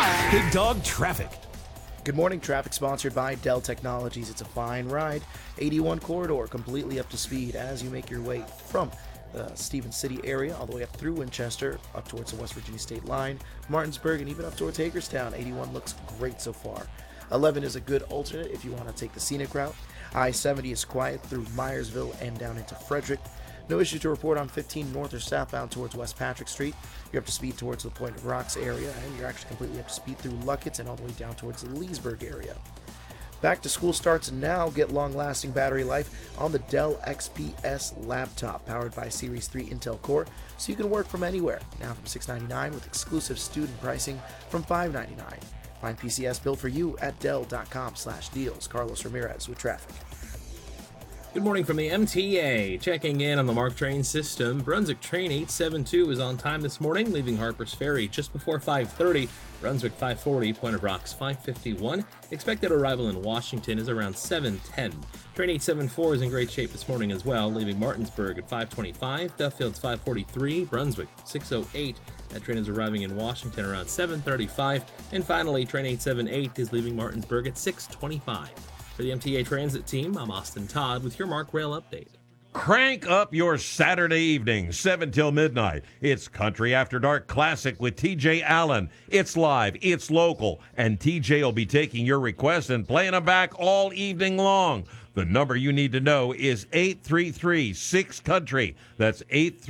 Big Dog Traffic. Good morning. Traffic sponsored by Dell Technologies. It's a fine ride. 81 corridor, completely up to speed as you make your way from the Stevens City area all the way up through Winchester, up towards the West Virginia state line, Martinsburg, and even up towards Hagerstown. 81 looks great so far. 11 is a good alternate if you want to take the scenic route. I-70 is quiet through Myersville and down into Frederick. No issue to report on 15 north or southbound towards West Patrick Street. You're up to speed towards the Point of Rocks area, and you're actually completely up to speed through Luckett's and all the way down towards the Leesburg area. Back to school starts now. Get long-lasting battery life on the Dell XPS laptop, powered by Series 3 Intel Core, so you can work from anywhere. Now from $699 with exclusive student pricing from $599. Find PCS built for you at Dell.com/deals. Carlos Ramirez with traffic. Good morning from the MTA. Checking in on the MARC train system. Brunswick train 872 is on time this morning, leaving Harpers Ferry just before 5:30. Brunswick 540, Point of Rocks 551. Expected arrival in Washington is around 7:10. Train 874 is in great shape this morning as well, leaving Martinsburg at 525. Duffield's 543. Brunswick 608. That train is arriving in Washington around 7:35. And finally, train 878 is leaving Martinsburg at 6:25. For the MTA Transit team, I'm Austin Todd with your MARC Rail update. Crank up your Saturday evening, 7 till midnight. It's Country After Dark Classic with TJ Allen. It's live, it's local, and TJ will be taking your requests and playing them back all evening long. The number you need to know is 833-6-COUNTRY. That's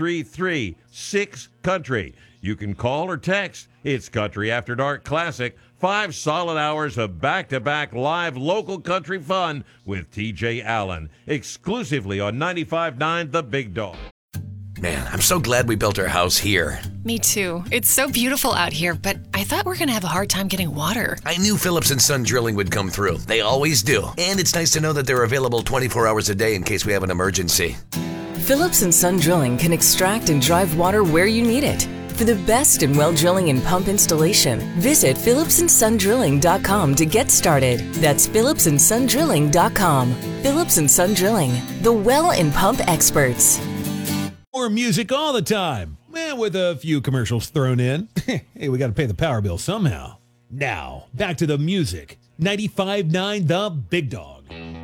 833-6-COUNTRY. You can call or text. It's Country After Dark Classic. 5 solid hours of back-to-back live local country fun with TJ Allen, exclusively on 95.9 The Big Dog. Man, I'm so glad we built our house here. Me too. It's so beautiful out here, but I thought we were going to have a hard time getting water. I knew Phillips & Son Drilling would come through. They always do. And it's nice to know that they're available 24 hours a day in case we have an emergency. Phillips & Son Drilling can extract and drive water where you need it. For the best in well drilling and pump installation, visit phillipsandsondrilling.com to get started. That's phillipsandsondrilling.com. Phillips & Son Drilling, the well and pump experts. More music all the time, with a few commercials thrown in. Hey, we got to pay the power bill somehow. Now, back to the music. 95.9 The Big Dog.